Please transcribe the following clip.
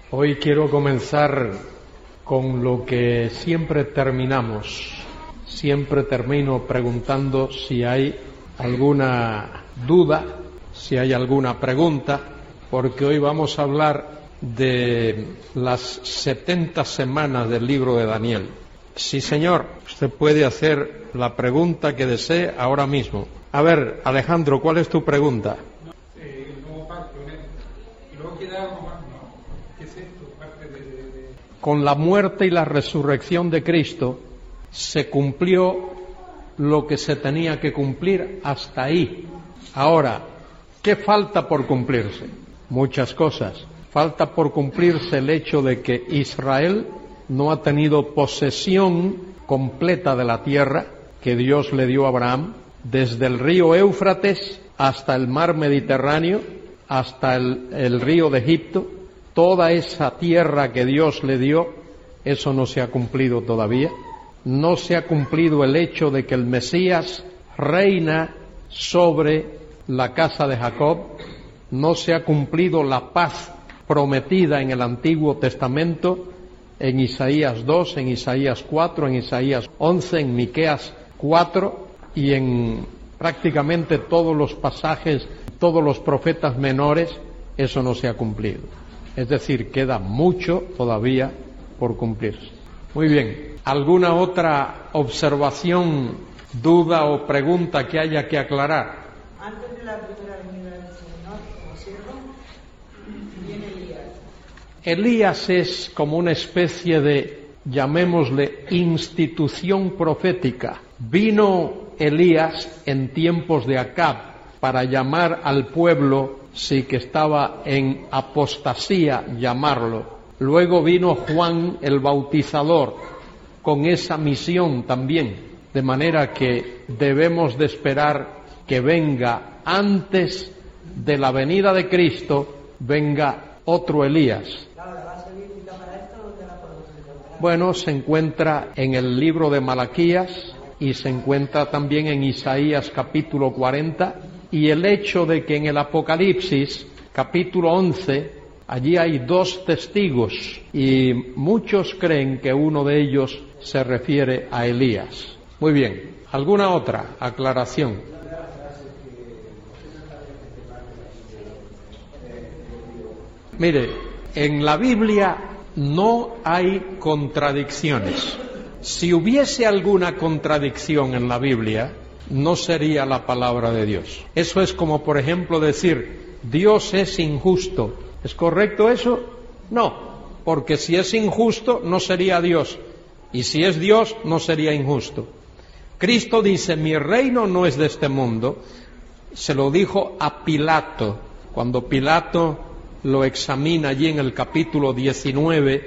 Hoy quiero comenzar con lo que siempre terminamos. Siempre termino preguntando si hay alguna duda, si hay alguna pregunta, porque hoy vamos a hablar de las 70 semanas del libro de Daniel. Sí, señor, usted puede hacer la pregunta que desee ahora mismo. A ver, Alejandro, ¿cuál es tu pregunta? El nuevo pacto, ¿no? Y luego queda algo más, ¿no? ¿Qué es esto? Parte de... Con la muerte y la resurrección de Cristo se cumplió lo que se tenía que cumplir hasta ahí. Ahora, ¿qué falta por cumplirse? Muchas cosas. Falta por cumplirse el hecho de que Israel no ha tenido posesión completa de la tierra que Dios le dio a Abraham, desde el río Éufrates hasta el mar Mediterráneo, hasta el río de Egipto. Toda esa tierra que Dios le dio, eso no se ha cumplido todavía. No se ha cumplido el hecho de que el Mesías reina sobre la casa de Jacob. No se ha cumplido la paz prometida en el Antiguo Testamento, en Isaías 2, en Isaías 4, en Isaías 11, en Miqueas 4 y en prácticamente todos los pasajes, todos los profetas menores. Eso no se ha cumplido. Es decir, queda mucho todavía por cumplirse. Muy bien. ¿Alguna otra observación, duda o pregunta que haya que aclarar? Antes de la primera venida del Señor, como siervo, viene Elías. Elías es como una especie de, llamémosle, institución profética. Vino Elías en tiempos de Acab para llamar al pueblo, sí que estaba en apostasía, llamarlo. Luego vino Juan el Bautizador con esa misión también, de manera que debemos de esperar que venga antes de la venida de Cristo, venga otro Elías. Bueno, se encuentra en el libro de Malaquías y se encuentra también en Isaías capítulo 40, y el hecho de que en el Apocalipsis capítulo 11 allí hay dos testigos y muchos creen que uno de ellos se refiere a Elías. Muy bien, ¿alguna otra aclaración? Mire, en la Biblia no hay contradicciones. Si hubiese alguna contradicción en la Biblia, no sería la palabra de Dios. Eso es como, por ejemplo, decir, Dios es injusto. ¿Es correcto eso? No, porque si es injusto, no sería Dios. Y si es Dios, no sería injusto. Cristo dice, mi reino no es de este mundo. Se lo dijo a Pilato, cuando Pilato lo examina allí en el capítulo 19